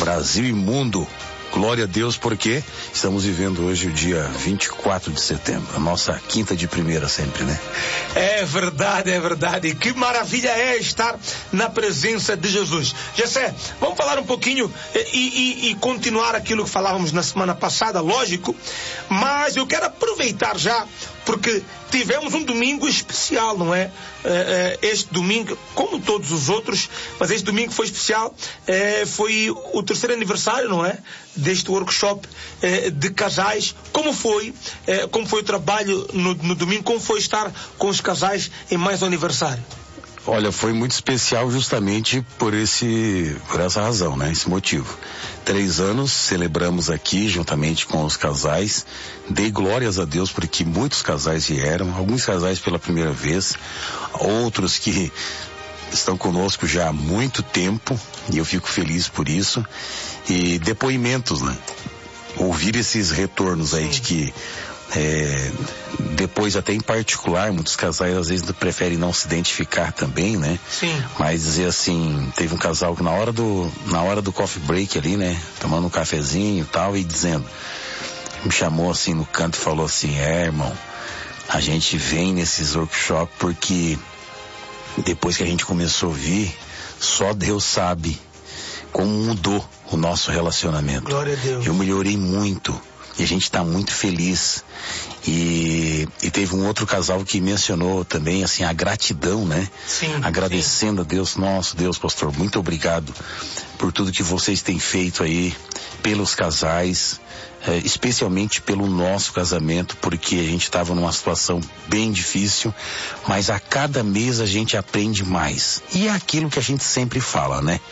Brasil e mundo. Glória a Deus, porque estamos vivendo hoje o dia 24 de setembro, a nossa quinta de primeira sempre, né? É verdade, é verdade. Que maravilha é estar na presença de Jesus. Jessé, vamos falar um pouquinho e continuar aquilo que falávamos na semana passada, lógico, mas eu quero aproveitar já, porque tivemos um domingo especial, não é? Este domingo, como todos os outros, mas este domingo foi especial, foi o terceiro aniversário, não é? Deste workshop de casais. Como foi o trabalho no domingo? Como foi estar com os casais em mais um aniversário? Olha, foi muito especial justamente por essa razão, né? Esse motivo. 3 anos celebramos aqui juntamente com os casais. Dei glórias a Deus porque muitos casais vieram, alguns casais pela primeira vez, outros que estão conosco já há muito tempo, e eu fico feliz por isso. E depoimentos, né? Ouvir esses retornos aí de que depois até em particular, muitos casais às vezes preferem não se identificar também, né? Sim. Mas dizer assim, teve um casal que na hora do coffee break ali, né? Tomando um cafezinho e tal, e dizendo, me chamou assim no canto e falou assim, irmão, a gente vem nesses workshops porque depois que a gente começou a ouvir, só Deus sabe como mudou o nosso relacionamento. Glória a Deus. Eu melhorei muito. E a gente está muito feliz. E teve um outro casal que mencionou também, assim, a gratidão, né? Sim. Agradecendo a Deus. Nosso Deus, pastor, muito obrigado por tudo que vocês têm feito aí pelos casais, especialmente pelo nosso casamento, porque a gente estava numa situação bem difícil, mas a cada mês a gente aprende mais. E é aquilo que a gente sempre fala, né?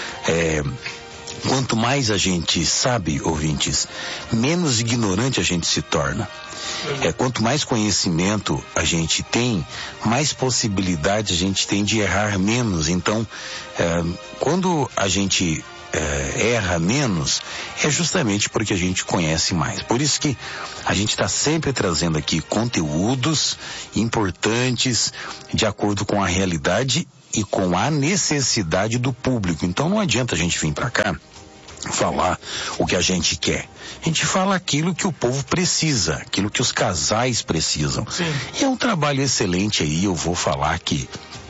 Quanto mais a gente sabe, ouvintes, menos ignorante a gente se torna. Quanto mais conhecimento a gente tem, mais possibilidade a gente tem de errar menos. Então, quando a gente erra menos, é justamente porque a gente conhece mais. Por isso que a gente está sempre trazendo aqui conteúdos importantes de acordo com a realidade e com a necessidade do público. Então não adianta a gente vir para cá falar o que a gente quer. A gente fala aquilo que o povo precisa, aquilo que os casais precisam. Sim. E é um trabalho excelente aí, eu vou falar que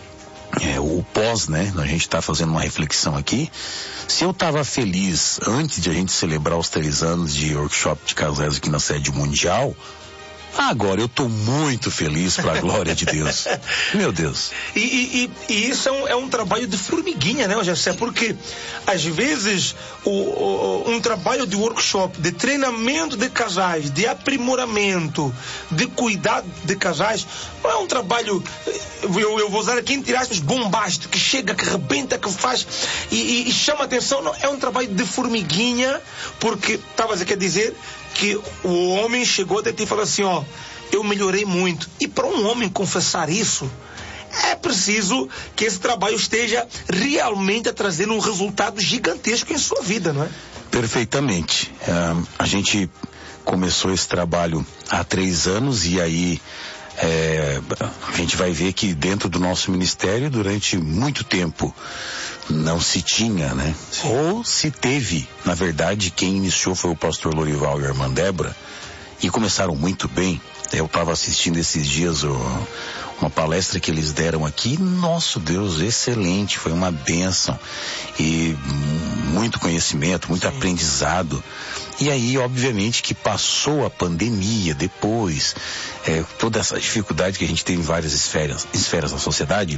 o pós, né? A gente está fazendo uma reflexão aqui. Se eu estava feliz antes de a gente celebrar os 3 anos de workshop de casais aqui na sede mundial, agora eu estou muito feliz para a glória de Deus. Meu Deus. E isso é um trabalho de formiguinha, né, Jessé? Porque às vezes um trabalho de workshop, de treinamento de casais, de aprimoramento, de cuidado de casais, não é um trabalho, eu vou usar aqui entre aspas, bombástico, que chega, que rebenta, que faz e chama atenção. Não, é um trabalho de formiguinha, porque estavas aqui a dizer que o homem chegou até ti e falou assim, eu melhorei muito. E para um homem confessar isso, é preciso que esse trabalho esteja realmente a trazer um resultado gigantesco em sua vida, não é? Perfeitamente. A gente começou esse trabalho há 3 anos e aí a gente vai ver que dentro do nosso ministério, durante muito tempo, não se tinha, né? Sim. Ou se teve, na verdade, quem iniciou foi o pastor Lorival e a irmã Débora, e começaram muito bem. Eu estava assistindo esses dias uma palestra que eles deram aqui, nosso Deus, excelente, foi uma bênção, e muito conhecimento, muito aprendizado. E aí, obviamente, que passou a pandemia depois, toda essa dificuldade que a gente tem em várias esferas da sociedade,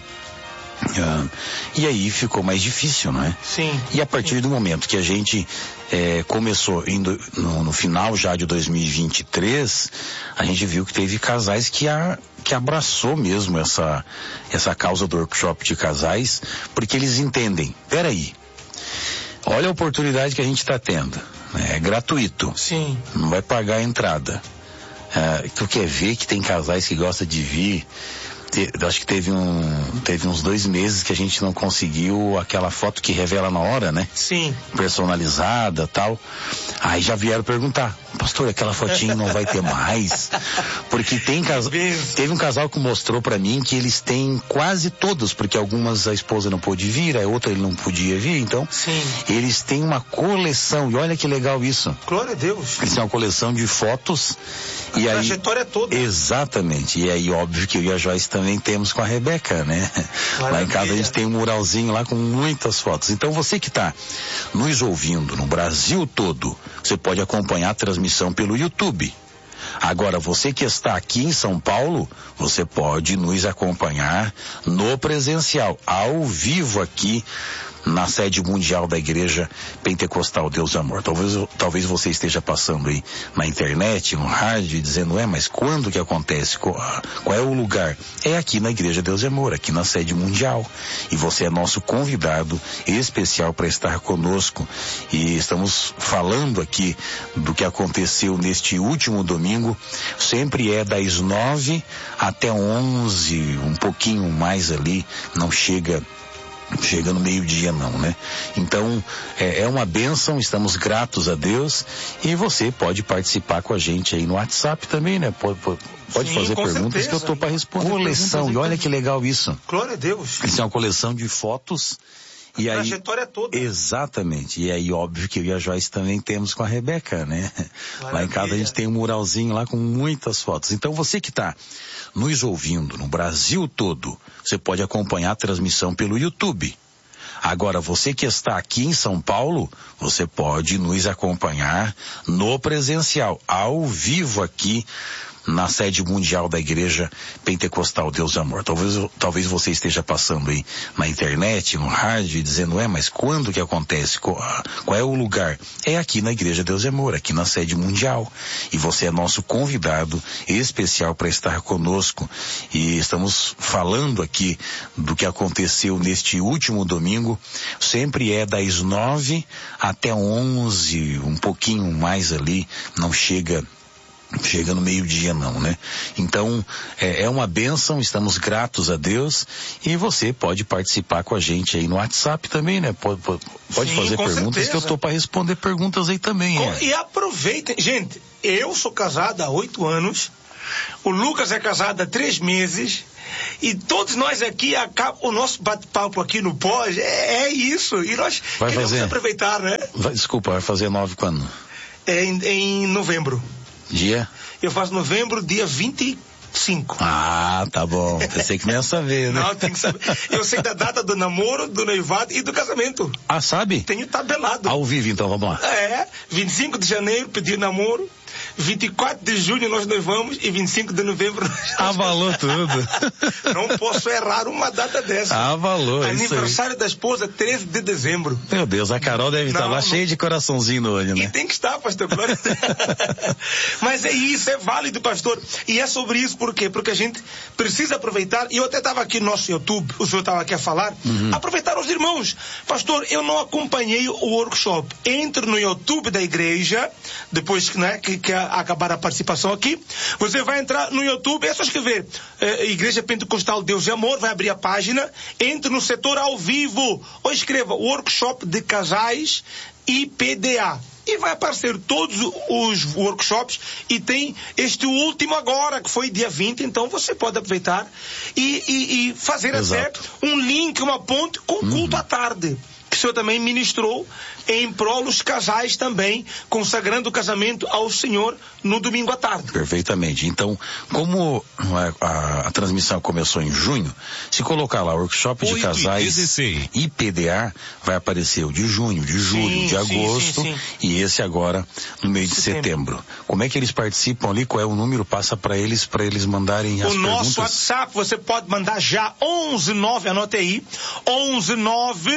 e aí ficou mais difícil, não é? Sim. E a partir do momento que a gente começou no final já de 2023, a gente viu que teve casais que abraçou mesmo essa causa do workshop de casais, porque eles entendem, peraí, olha a oportunidade que a gente está tendo, é gratuito. Sim. Não vai pagar a entrada. Tu quer ver que tem casais que gostam de vir Acho que teve uns 2 meses que a gente não conseguiu aquela foto que revela na hora, né? Sim. Personalizada, tal. Aí já vieram perguntar, pastor, aquela fotinha não vai ter mais? Porque teve um casal que mostrou pra mim que eles têm quase todos, porque algumas a esposa não pôde vir, a outra ele não podia vir, então Sim. Eles têm uma coleção, e olha que legal isso. Glória a Deus. Eles têm uma coleção de fotos. A trajetória toda. Exatamente. E aí, óbvio que eu e a Joyce também temos com a Rebeca, né? Maravilha. Lá em casa a gente tem um muralzinho lá com muitas fotos. Então você que está nos ouvindo no Brasil todo, você pode acompanhar a transmissão pelo YouTube. Agora, você que está aqui em São Paulo, você pode nos acompanhar no presencial, ao vivo aqui na sede mundial da Igreja Pentecostal Deus e Amor. Talvez você esteja passando aí na internet, no rádio, dizendo, mas quando que acontece? Qual é o lugar? É aqui na Igreja Deus e Amor, aqui na sede mundial. E você é nosso convidado especial para estar conosco. E estamos falando aqui do que aconteceu neste último domingo. Sempre é das 9 até 11, um pouquinho mais ali, não chega no meio-dia não, né? Então, é uma bênção, estamos gratos a Deus, e você pode participar com a gente aí no WhatsApp também, né? Pode Sim, fazer perguntas certeza. Que eu estou para responder. Coleção, e olha que legal isso. Glória a Deus. Isso é uma coleção de fotos. E a aí, trajetória toda. Exatamente. E aí, óbvio que eu e a Joyce também temos com a Rebeca, né? Maravilha. Lá em casa a gente tem um muralzinho lá com muitas fotos. Então você que está nos ouvindo no Brasil todo, você pode acompanhar a transmissão pelo YouTube. Agora, você que está aqui em São Paulo, você pode nos acompanhar no presencial, ao vivo aqui na sede mundial da Igreja Pentecostal Deus e Amor. Talvez você esteja passando aí na internet, no rádio, dizendo, mas quando que acontece? Qual é o lugar? É aqui na Igreja Deus e Amor, aqui na sede mundial. E você é nosso convidado especial para estar conosco. E estamos falando aqui do que aconteceu neste último domingo. Sempre é das 9 até 11, um pouquinho mais ali, não chega no meio-dia não, né? Então, é uma bênção, estamos gratos a Deus, e você pode participar com a gente aí no WhatsApp também, né? Pode Sim, fazer perguntas, certeza. que eu estou para responder perguntas aí também. E aproveitem, gente, eu sou casado há 8 anos, o Lucas é casado há 3 meses, e todos nós aqui, o nosso bate-papo aqui no pós, é isso, e nós queremos aproveitar, né? Vai fazer 9 quando? Em novembro. Dia? Eu faço novembro, dia 25. Ah, tá bom. Pensei que não ia saber, né? Não, tem que saber. Eu sei da data do namoro, do noivado e do casamento. Ah, sabe? Tenho tabelado. Ao vivo, então, vamos lá. 25 de janeiro pedi namoro, 24 de junho nós noivamos e 25 de novembro nós avalou tudo. Não posso errar uma data dessa. Avalou, aniversário da esposa, 13 de dezembro. Meu Deus, a Carol deve estar lá cheia de coraçãozinho no olho, né? E tem que estar, pastor. Mas é isso, é válido, pastor. E é sobre isso, por quê? Porque a gente precisa aproveitar, e eu até estava aqui no nosso YouTube, o senhor estava aqui a falar, aproveitar os irmãos. Pastor, eu não acompanhei o workshop. Entre no YouTube da igreja, depois que acabar a participação aqui, você vai entrar no YouTube, é só escrever Igreja Pentecostal Deus e Amor, vai abrir a página, entre no setor ao vivo, ou escreva Workshop de Casais IPDA. E vai aparecer todos os workshops, e tem este último agora, que foi dia 20, então você pode aproveitar e fazer até um link, uma ponte com o culto à tarde, que o senhor também ministrou em prol dos casais também, consagrando o casamento ao Senhor no domingo à tarde. Perfeitamente. Então, como a transmissão começou em junho, se colocar lá workshop de casais IPDA, vai aparecer o de junho, de julho, de agosto, e esse agora no mês de setembro. Como é que eles participam ali? Qual é o número? Passa para eles mandarem as perguntas. O nosso WhatsApp, você pode mandar já 119, anote aí,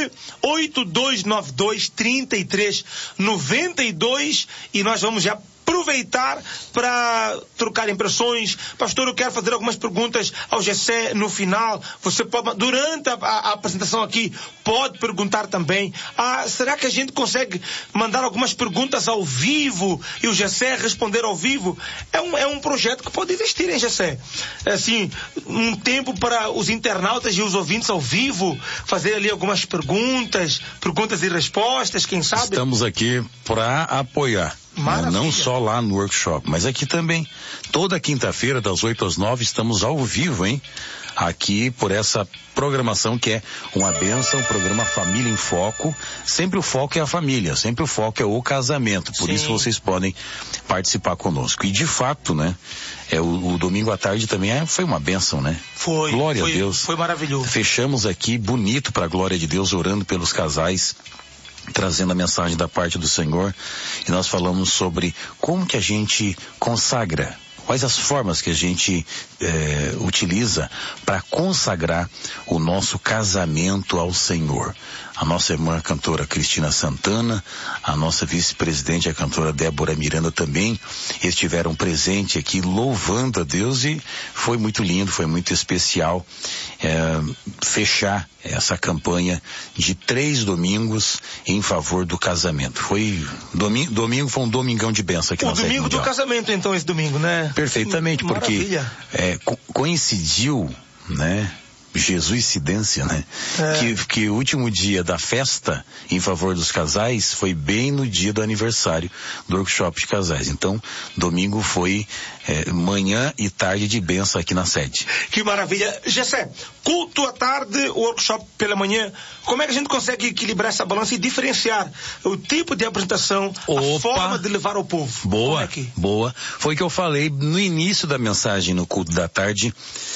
119-8292-3392, e nós vamos já aproveitar para trocar impressões. Pastor, eu quero fazer algumas perguntas ao Gessé no final. Você pode, durante a apresentação aqui, pode perguntar também. Será que a gente consegue mandar algumas perguntas ao vivo e o Gessé responder ao vivo? É um projeto que pode existir, hein, Gessé? Assim, um tempo para os internautas e os ouvintes ao vivo fazer ali algumas perguntas e respostas, quem sabe? Estamos aqui para apoiar. Não só lá no workshop, mas aqui também. Toda quinta-feira, das 8 às 9, estamos ao vivo, hein? Aqui por essa programação que é uma bênção, programa Família em Foco. Sempre o foco é a família, sempre o foco é o casamento. Por isso vocês podem participar conosco. E de fato, né? O domingo à tarde também foi uma bênção, né? Glória a Deus. Foi maravilhoso. Fechamos aqui bonito para a glória de Deus, orando pelos casais, trazendo a mensagem da parte do Senhor, e nós falamos sobre como que a gente consagra, quais as formas que a gente utiliza para consagrar o nosso casamento ao Senhor. A nossa irmã cantora Cristina Santana, a nossa vice-presidente, a cantora Débora Miranda também estiveram presentes aqui louvando a Deus, e foi muito lindo, foi muito especial fechar essa campanha de 3 domingos em favor do casamento. Foi domingo foi um domingão de bênção aqui na Sede Mundial. O domingo do casamento, então, esse domingo, né? Perfeitamente, porque coincidiu, né? Jesuicidência, né? Que o último dia da festa em favor dos casais foi bem no dia do aniversário do workshop de casais. Então, domingo foi manhã e tarde de bênção aqui na sede. Que maravilha. Gessé, culto à tarde, workshop pela manhã. Como é que a gente consegue equilibrar essa balança e diferenciar o tipo de apresentação, a forma de levar ao povo? Boa. Foi o que eu falei no início da mensagem no culto da tarde.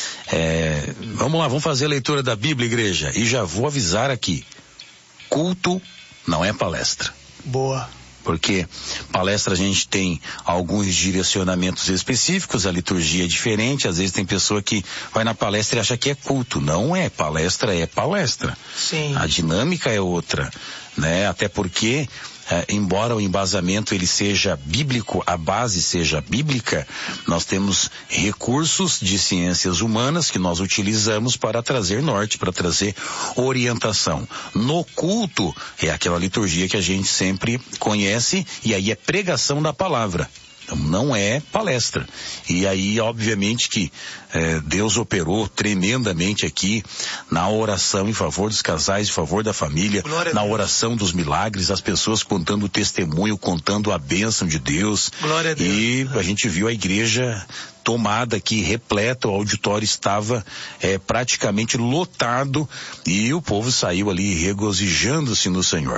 Vamos lá, vamos fazer a leitura da Bíblia, igreja. E já vou avisar aqui: culto não é palestra. Boa. Porque palestra a gente tem alguns direcionamentos específicos, a liturgia é diferente, às vezes tem pessoa que vai na palestra e acha que é culto. Não é, palestra é palestra. Sim. A dinâmica é outra, né? Até porque embora o embasamento ele seja bíblico, a base seja bíblica, nós temos recursos de ciências humanas que nós utilizamos para trazer norte, para trazer orientação. No culto é aquela liturgia que a gente sempre conhece, e aí é pregação da palavra. Então não é palestra. E aí, obviamente que Deus operou tremendamente aqui na oração em favor dos casais, em favor da família, na oração dos milagres, as pessoas contando o testemunho, contando a bênção de Deus. Glória a Deus. E a gente viu a igreja tomada aqui, repleta, o auditório estava praticamente lotado, e o povo saiu ali regozijando-se no Senhor.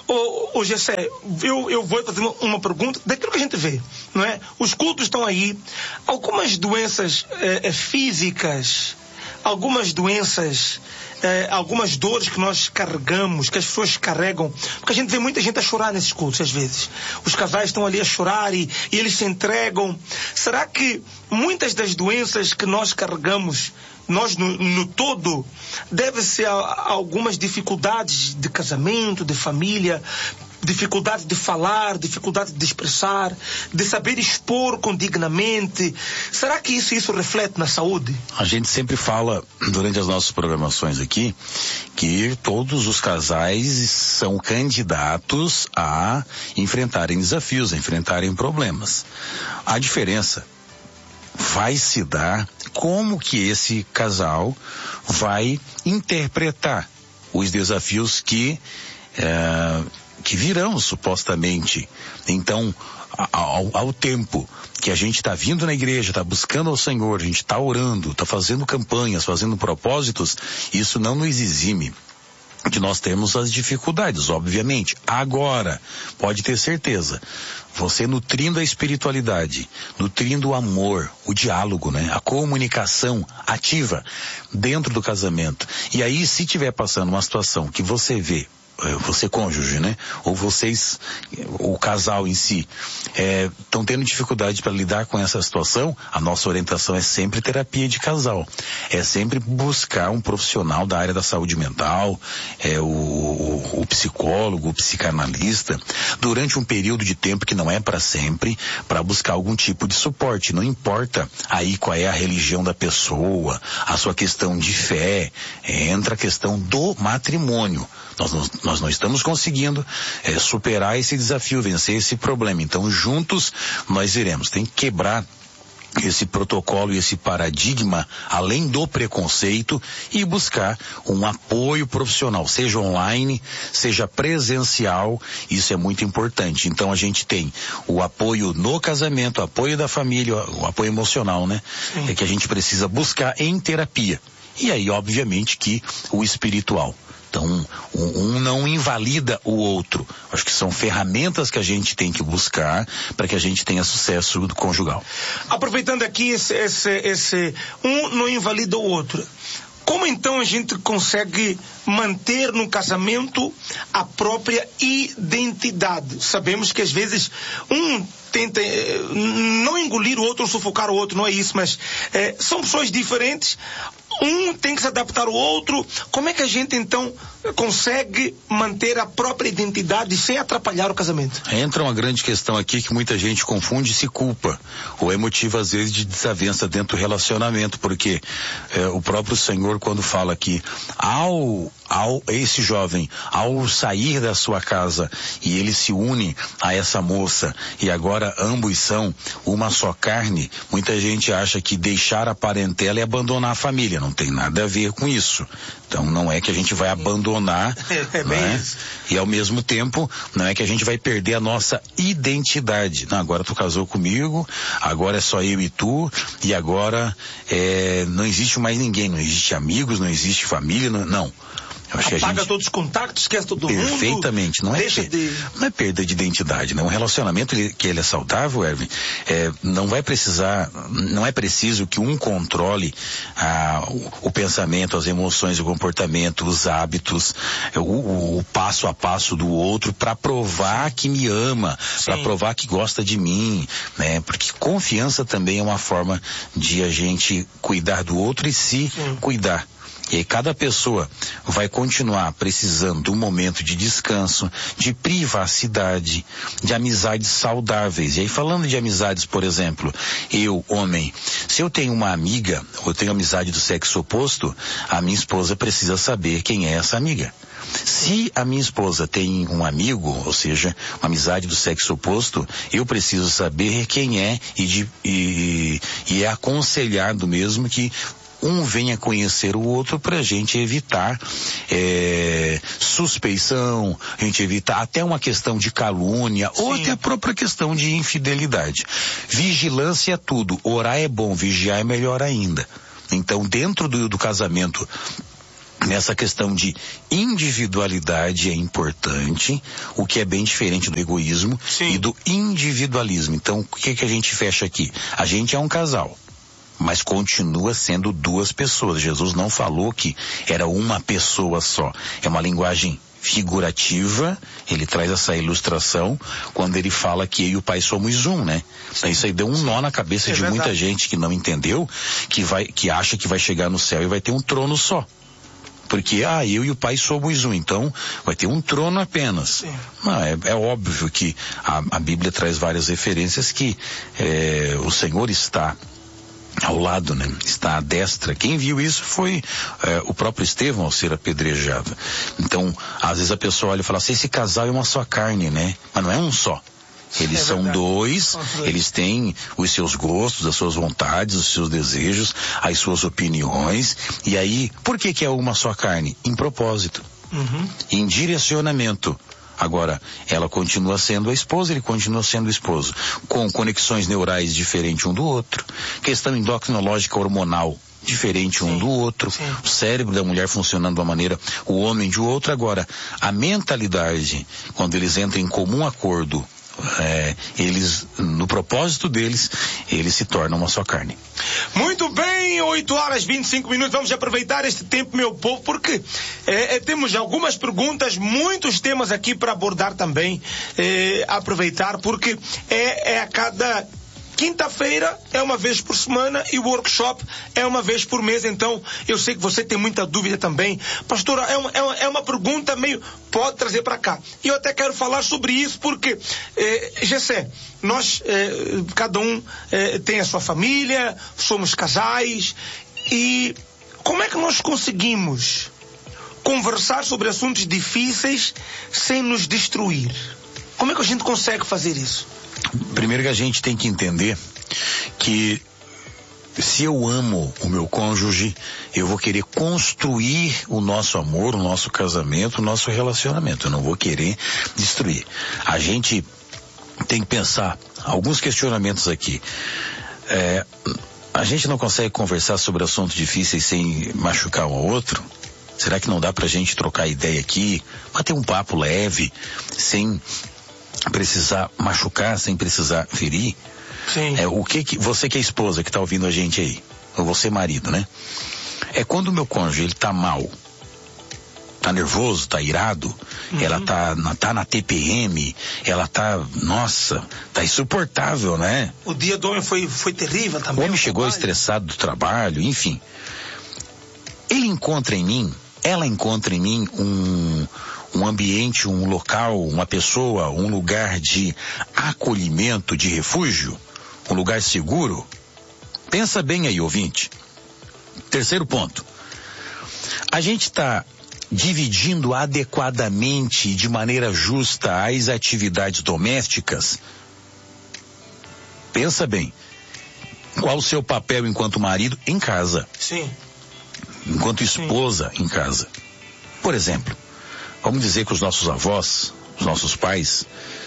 Ô Gessé, eu vou fazer uma pergunta daquilo que a gente vê, não é? Os cultos estão aí, algumas doenças físicas, algumas doenças, algumas dores que nós carregamos, que as pessoas carregam, porque a gente vê muita gente a chorar nesses cultos às vezes. Os casais estão ali a chorar e eles se entregam. Será que muitas das doenças que nós carregamos, nós no todo, deve-se a algumas dificuldades de casamento, de família, dificuldade de falar, dificuldade de expressar, de saber expor condignamente? Será que isso reflete na saúde? A gente sempre fala, durante as nossas programações aqui, que todos os casais são candidatos a enfrentarem desafios, a enfrentarem problemas. A diferença vai se dar como que esse casal vai interpretar os desafios que virão, supostamente. Então, ao tempo que a gente está vindo na igreja, está buscando ao Senhor, a gente está orando, está fazendo campanhas, fazendo propósitos, isso não nos exime de nós termos as dificuldades, obviamente. Agora, pode ter certeza, você nutrindo a espiritualidade, nutrindo o amor, o diálogo, né? A comunicação ativa dentro do casamento. E aí, se tiver passando uma situação que você vê você cônjuge, né? Ou vocês, o casal em si, estão tendo dificuldade para lidar com essa situação, a nossa orientação é sempre terapia de casal. É sempre buscar um profissional da área da saúde mental, o psicólogo, o psicanalista, durante um período de tempo que não é para sempre, para buscar algum tipo de suporte. Não importa aí qual é a religião da pessoa, a sua questão de fé, entra a questão do matrimônio. Nós não estamos conseguindo superar esse desafio, vencer esse problema. Então, juntos, nós iremos. Tem que quebrar esse protocolo e esse paradigma, além do preconceito, e buscar um apoio profissional, seja online, seja presencial. Isso é muito importante. Então, a gente tem o apoio no casamento, o apoio da família, o apoio emocional, né? Sim. É que a gente precisa buscar em terapia. E aí, obviamente, que o espiritual. Então, um não invalida o outro. Acho que são ferramentas que a gente tem que buscar para que a gente tenha sucesso conjugal. Aproveitando aqui esse um não invalida o outro. Como então a gente consegue manter no casamento a própria identidade? Sabemos que às vezes um tenta não engolir o outro ou sufocar o outro, não é isso, mas são pessoas diferentes. Um tem que se adaptar ao outro. Como é que a gente então consegue manter a própria identidade sem atrapalhar o casamento? Entra uma grande questão aqui que muita gente confunde e se culpa, ou é motivo às vezes de desavença dentro do relacionamento, porque o próprio Senhor, quando fala que esse jovem, ao sair da sua casa e ele se une a essa moça e agora ambos são uma só carne, muita gente acha que deixar a parentela é abandonar a família. Não tem nada a ver com isso. Então não é que a gente vai abandonar, né? E ao mesmo tempo não é que a gente vai perder a nossa identidade. Não, agora tu casou comigo, agora é só eu e tu, e agora não existe mais ninguém, não existe amigos, não existe família, não. Eu acho apaga todos os contatos, esquece todo mundo. Perfeitamente. Não é perda de identidade, né? Um relacionamento que ele é saudável, Erwin, não é preciso que um controle o pensamento, as emoções, o comportamento, os hábitos, o passo a passo do outro para provar que me ama, para provar que gosta de mim, né? Porque confiança também é uma forma de a gente cuidar do outro e se cuidar. E aí cada pessoa vai continuar precisando de um momento de descanso, de privacidade, de amizades saudáveis. E aí falando de amizades, por exemplo, eu, homem, se eu tenho uma amiga, ou eu tenho amizade do sexo oposto, a minha esposa precisa saber quem é essa amiga. Se a minha esposa tem um amigo, ou seja, uma amizade do sexo oposto, eu preciso saber quem é e é aconselhado mesmo que um venha conhecer o outro para a gente evitar suspeição, a gente evitar até uma questão de calúnia ou até a própria questão de infidelidade. Vigilância é tudo, orar é bom, vigiar é melhor ainda. Então dentro do casamento, nessa questão de individualidade é importante, o que é bem diferente do egoísmo e do individualismo. Então o que a gente fecha aqui? A gente é um casal, mas continua sendo duas pessoas. Jesus não falou que era uma pessoa só. É uma linguagem figurativa, ele traz essa ilustração quando ele fala que eu e o Pai somos um, né? Então isso aí deu um nó na cabeça de muita gente que não entendeu, que acha que vai chegar no céu e vai ter um trono só. Porque, eu e o Pai somos um, então vai ter um trono apenas. Não, é óbvio que a Bíblia traz várias referências que o Senhor está ao lado, né? Está à destra. Quem viu isso foi o próprio Estevão ao ser apedrejado. Então, às vezes a pessoa olha e fala assim, esse casal é uma só carne, né? Mas não é um só. Eles são dois, eles têm os seus gostos, as suas vontades, os seus desejos, as suas opiniões. E aí, por que é uma só carne? Em propósito, em direcionamento. Agora, ela continua sendo a esposa, ele continua sendo o esposo, com conexões neurais diferentes um do outro, questão endocrinológica hormonal diferente um do outro, o cérebro da mulher funcionando de uma maneira, o homem de outra. Agora, a mentalidade, quando eles entram em comum acordo, eles, no propósito deles, eles se tornam uma só carne. Muito bem, 8h25. Vamos aproveitar este tempo, meu povo, porque temos algumas perguntas, muitos temas aqui para abordar também. Aproveitar, porque a cada quinta-feira é uma vez por semana e o workshop é uma vez por mês. Então, eu sei que você tem muita dúvida também. Pastora, é uma pergunta meio... Pode trazer para cá. E eu até quero falar sobre isso porque, Gessé, nós, cada um tem a sua família, somos casais. E como é que nós conseguimos conversar sobre assuntos difíceis sem nos destruir? Como é que a gente consegue fazer isso? Primeiro que a gente tem que entender que se eu amo o meu cônjuge, eu vou querer construir o nosso amor, o nosso casamento, o nosso relacionamento. Eu não vou querer destruir. A gente tem que pensar alguns questionamentos aqui. A gente não consegue conversar sobre assuntos difíceis sem machucar um ao outro? Será que não dá pra gente trocar ideia aqui, bater um papo leve, sem precisar machucar, sem precisar ferir? Sim. Você que é esposa, que tá ouvindo a gente aí, ou você marido, né? Quando o meu cônjuge, ele tá mal, tá nervoso, tá irado, ela tá na TPM, ela tá, nossa, tá insuportável, né? O dia do homem foi terrível também. O homem chegou estressado do trabalho, enfim. Ela encontra em mim um ambiente, um local, uma pessoa, um lugar de acolhimento, de refúgio, um lugar seguro. Pensa bem aí, ouvinte. Terceiro ponto. A gente está dividindo adequadamente e de maneira justa as atividades domésticas? Pensa bem. Qual o seu papel enquanto marido em casa? Sim. Enquanto esposa em casa? Por exemplo, vamos dizer que os nossos avós, os nossos pais,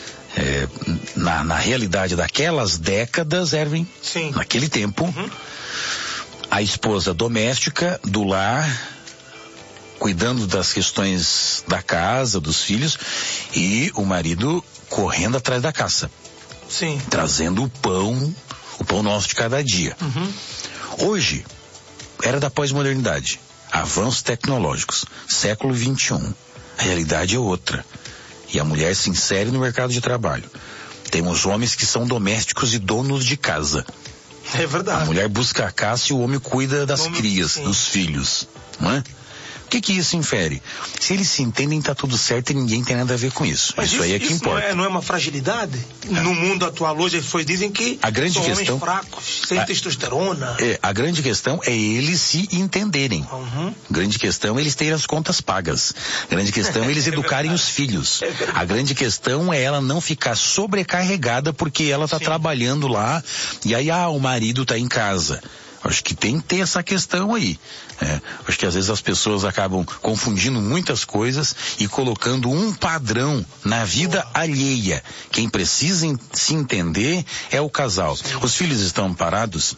na realidade daquelas décadas, eram, naquele tempo, a esposa doméstica do lar, cuidando das questões da casa, dos filhos, e o marido correndo atrás da caça. Sim. Trazendo o pão nosso de cada dia. Hoje, era da pós-modernidade, avanços tecnológicos, século XXI. A realidade é outra. E a mulher se insere no mercado de trabalho. Temos homens que são domésticos e donos de casa. É verdade. A mulher busca a caça e o homem cuida das crias, dos filhos. Não é? O que isso infere? Se eles se entendem, tá tudo certo e ninguém tem nada a ver com isso. Mas isso aí é que importa. Não é uma fragilidade? No mundo atual hoje, eles dizem que são homens fracos, sem testosterona. A grande questão é eles se entenderem. Grande questão é eles terem as contas pagas. Grande questão é eles educarem os filhos. A grande questão é ela não ficar sobrecarregada porque ela tá trabalhando lá e aí o marido tá em casa. Acho que tem que ter essa questão aí. Acho que às vezes as pessoas acabam confundindo muitas coisas e colocando um padrão na vida alheia. Quem precisa se entender é o casal. Os filhos estão amparados.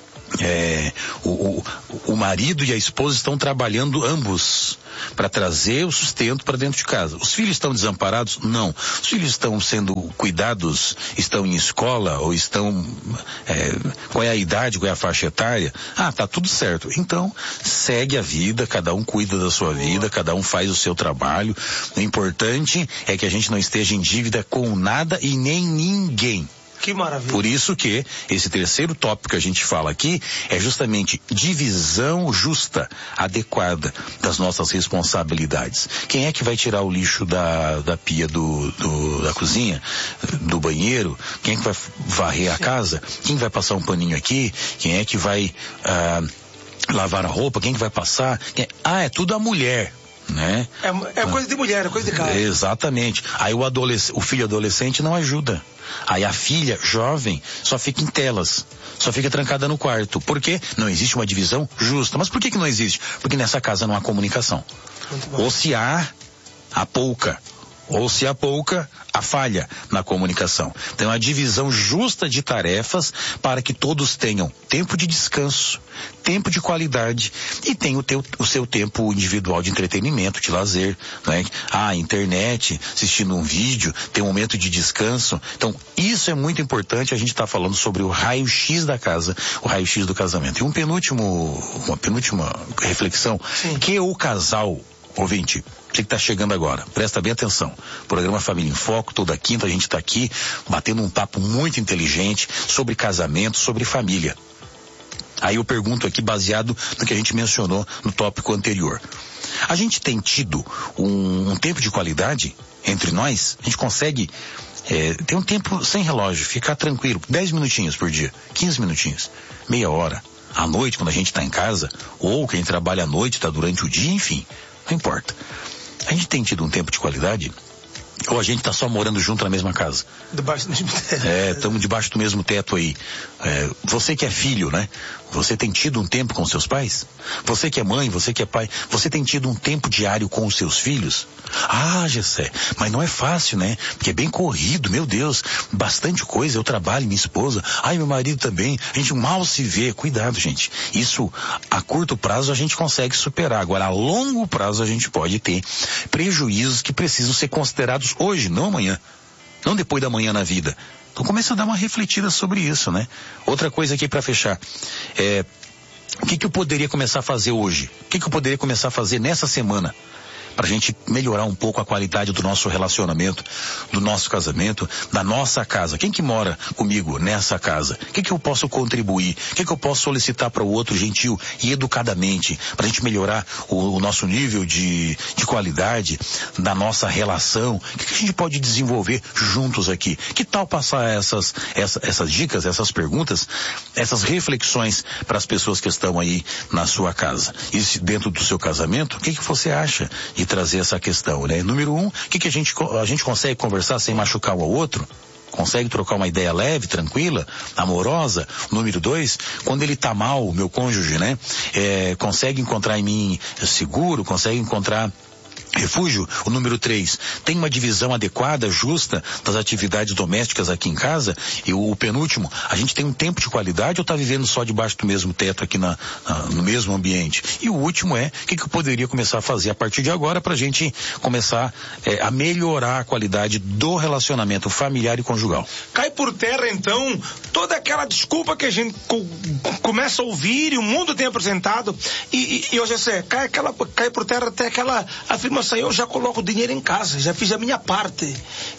O marido e a esposa estão trabalhando ambos para trazer o sustento para dentro de casa. Os filhos estão desamparados? Não. Os filhos estão sendo cuidados, estão em escola ou estão... qual é a idade, qual é a faixa etária? Tá tudo certo. Então, segue a vida, cada um cuida da sua vida, cada um faz o seu trabalho. O importante é que a gente não esteja em dívida com nada e nem ninguém. Que maravilha. Por isso que esse terceiro tópico que a gente fala aqui é justamente divisão justa, adequada das nossas responsabilidades. Quem é que vai tirar o lixo da pia da cozinha, do banheiro? Quem é que vai varrer a casa? Quem vai passar um paninho aqui? Quem é que vai lavar a roupa? Quem que vai passar? É tudo a mulher. Né? É coisa de mulher, é coisa de casa. Exatamente. Aí o filho adolescente não ajuda. Aí a filha jovem só fica em telas, só fica trancada no quarto. Por quê? Não existe uma divisão justa. Mas por que não existe? Porque nessa casa não há comunicação. Ou se há pouca. Ou se há pouca, a falha na comunicação. Então, a divisão justa de tarefas para que todos tenham tempo de descanso, tempo de qualidade e tenham o seu tempo individual de entretenimento, de lazer, né? Internet, assistindo um vídeo, ter um momento de descanso. Então, isso é muito importante. A gente está falando sobre o raio-x da casa, o raio-x do casamento. E uma penúltima reflexão, Sim. Que o casal, ouvinte, você que está chegando agora, presta bem atenção. Programa Família em Foco, toda quinta a gente está aqui batendo um papo muito inteligente sobre casamento, sobre família. Aí eu pergunto aqui, baseado no que a gente mencionou no tópico anterior. A gente tem tido um tempo de qualidade entre nós? A gente consegue ter um tempo sem relógio, ficar tranquilo, 10 minutinhos por dia, 15 minutinhos, meia hora, à noite quando a gente está em casa, ou quem trabalha à noite está durante o dia, enfim, não importa. A gente tem tido um tempo de qualidade? Ou a gente está só morando junto na mesma casa? Debaixo do mesmo teto. Estamos debaixo do mesmo teto aí. Você que é filho, né? Você tem tido um tempo com seus pais? Você que é mãe, você que é pai, você tem tido um tempo diário com os seus filhos? Gessé, mas não é fácil, né? Porque é bem corrido, meu Deus, bastante coisa, eu trabalho, minha esposa, meu marido também, a gente mal se vê, cuidado, gente. Isso, a curto prazo a gente consegue superar, agora a longo prazo a gente pode ter prejuízos que precisam ser considerados hoje, não amanhã, não depois da manhã na vida. Então começa a dar uma refletida sobre isso, né? Outra coisa aqui para fechar, o que eu poderia começar a fazer hoje? O que eu poderia começar a fazer nessa semana? Pra gente melhorar um pouco a qualidade do nosso relacionamento, do nosso casamento, da nossa casa. Quem que mora comigo nessa casa? O que eu posso contribuir? O que eu posso solicitar para o outro gentil e educadamente, pra gente melhorar o nosso nível de qualidade da nossa relação? O que a gente pode desenvolver juntos aqui? Que tal passar essas dicas, essas perguntas, essas reflexões para as pessoas que estão aí na sua casa? E dentro do seu casamento, o que você acha de trazer essa questão, né? Número 1, o que a gente consegue conversar sem machucar um ao outro? Consegue trocar uma ideia leve, tranquila, amorosa? Número 2, quando ele tá mal, o meu cônjuge, né? Consegue encontrar em mim seguro, consegue encontrar refúgio? O número 3, tem uma divisão adequada, justa das atividades domésticas aqui em casa? E o penúltimo, a gente tem um tempo de qualidade ou está vivendo só debaixo do mesmo teto aqui no mesmo ambiente? E o último o que eu poderia começar a fazer a partir de agora para a gente começar a melhorar a qualidade do relacionamento familiar e conjugal? Cai por terra, então, toda aquela desculpa que a gente começa a ouvir e o mundo tem apresentado e hoje cai por terra até aquela afirmação: eu já coloco o dinheiro em casa, já fiz a minha parte.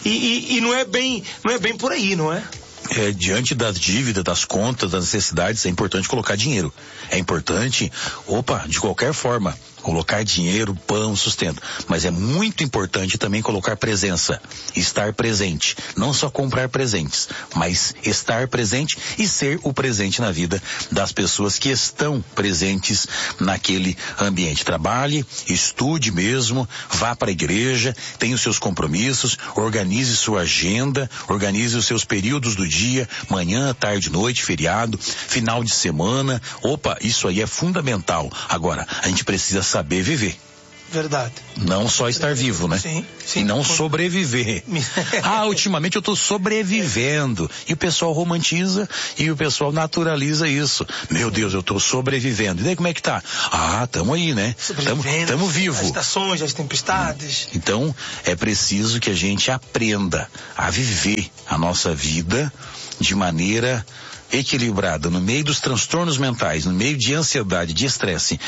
E não é bem por aí, não é? Diante das dívidas, das contas, das necessidades, é importante colocar dinheiro. É importante, de qualquer forma, colocar dinheiro, pão, sustento. Mas é muito importante também colocar presença, estar presente. Não só comprar presentes, mas estar presente e ser o presente na vida das pessoas que estão presentes naquele ambiente. Trabalhe, estude mesmo, vá para a igreja, tenha os seus compromissos, organize sua agenda, organize os seus períodos do dia, manhã, tarde, noite, feriado, final de semana. Isso aí é fundamental. Agora, a gente precisa saber viver. Verdade. Não só estar vivo, né? Sim. E não sobreviver. Ultimamente eu estou sobrevivendo. E o pessoal romantiza e o pessoal naturaliza isso. Meu Deus, eu estou sobrevivendo. E daí como é que tá? Tamo aí, né? Tamo vivo. As estações, as tempestades. Então, é preciso que a gente aprenda a viver a nossa vida de maneira equilibrada, no meio dos transtornos mentais, no meio de ansiedade, de estresse,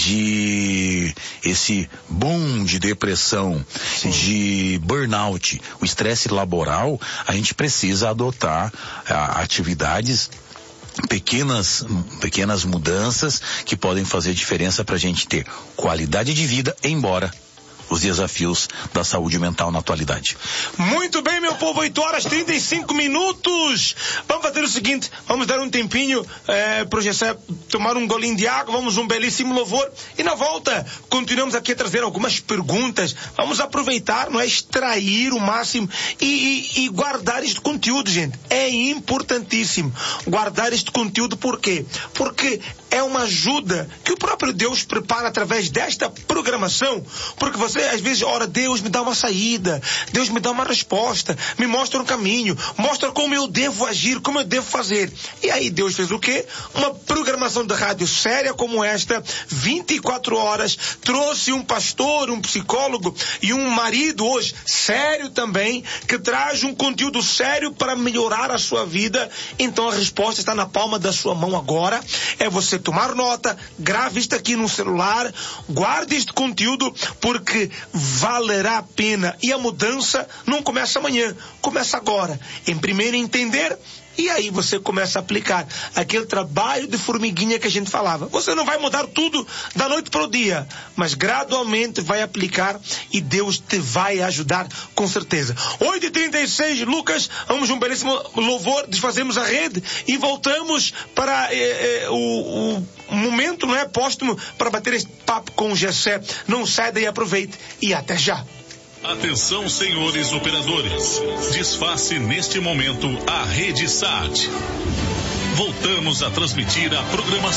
de esse boom de depressão, Sim. de burnout, o estresse laboral. A gente precisa adotar atividades, pequenas mudanças que podem fazer diferença para a gente ter qualidade de vida, embora os desafios da saúde mental na atualidade. Muito bem, meu povo, 8h35. Vamos fazer o seguinte, vamos dar um tempinho para o Gessé tomar um golinho de água, vamos um belíssimo louvor e na volta continuamos aqui a trazer algumas perguntas. Vamos aproveitar, extrair o máximo e guardar este conteúdo, gente. É importantíssimo guardar este conteúdo. Por quê? Porque é uma ajuda que o próprio Deus prepara através desta programação, porque você Você às vezes ora, Deus me dá uma saída, Deus me dá uma resposta, me mostra um caminho, mostra como eu devo agir, como eu devo fazer. E aí Deus fez o quê? Uma programação de rádio séria como esta, 24 horas, trouxe um pastor, um psicólogo e um marido hoje, sério também, que traz um conteúdo sério para melhorar a sua vida. Então a resposta está na palma da sua mão agora. É você tomar nota, grave isto aqui no celular, guarde este conteúdo, porque valerá a pena. E a mudança não começa amanhã, começa agora. Em primeiro entender, e aí você começa a aplicar aquele trabalho de formiguinha que a gente falava. Você não vai mudar tudo da noite para o dia, mas gradualmente vai aplicar e Deus te vai ajudar com certeza. 8h36, Lucas, vamos um belíssimo louvor, desfazemos a rede e voltamos para o momento, não é, póstumo, para bater este papo com o Jessé. Não sai daí, aproveite e até já. Atenção, senhores operadores. Desface neste momento a Rede SAT. Voltamos a transmitir a programação.